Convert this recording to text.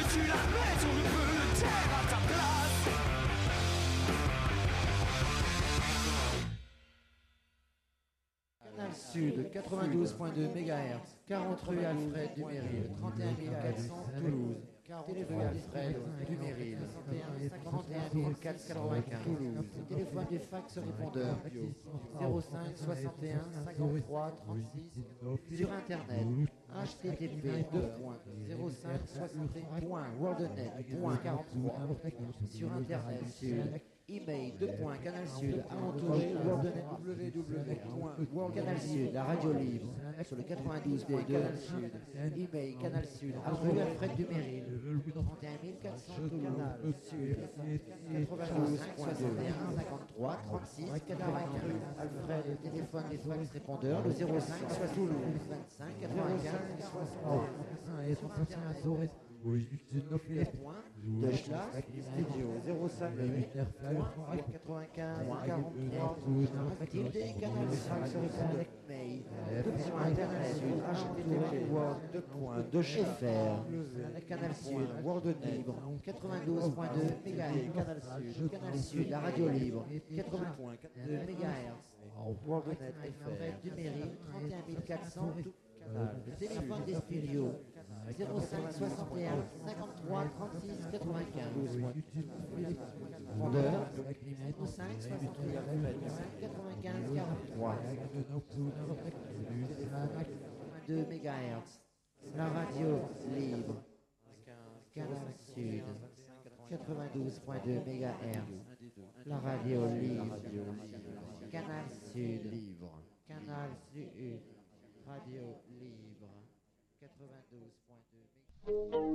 tu la mets sur le feu de terre à ta place. Canal Sud, 92.2 MHz, 40 rue Alfred Duméryl, 31 400 Toulouse. Téléphone Alfred Duméryl, 31 495 Toulouse. Téléphone du fax répondeur, 05 61 53 36. Sur Internet, http://0560.worldnet.43. Sur Internet, Sud. Email www.canalsud, Canal Sud, la radio libre, sur le 92.2 Canal Sud. Email Canal Sud, rue Alfred Duméryl, 31 400 Canal Sud, 92 61 53 36 95. Alfred, téléphone des fax répondeurs, le 05 soit Toulouse, 25 95 60. De Schlas, studio 05 95 43 Mathilde et Canal Fax répondeur. Mail, Internet Sud, http://fr, Canal Sud, World Libre, 92.2 MHz, Canal Sud, la radio libre, 80.2 MHz, WorldNet FR, Duméryl, 31 400, tout canal. Le téléphone des studios, 05 61 53 36 95. Répondeur, 05 61 95 43. 2 MHz. La radio libre. Canal Sud. 92.2 MHz. La radio libre. Canal Sud. Libre. Canal Sud. Radio libre. 92.2 MHz.